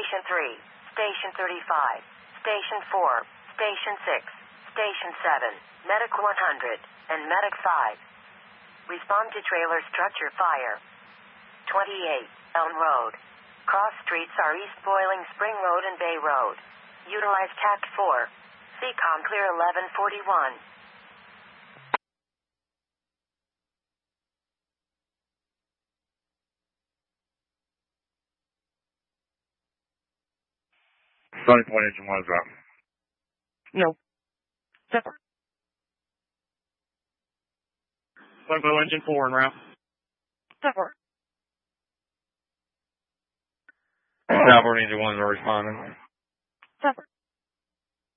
Station 3, Station 35, Station 4, Station 6, Station 7, Medic 100, and Medic 5. Respond to trailer structure fire. 28, Elm Road. Cross streets are East Boiling Spring Road and Bay Road. Utilize TACT 4. CCOM clear 1141. Starting point engine 1 is up. No. Separate. Longbow engine 4 en route. Separate. Albert engine 1 is responding.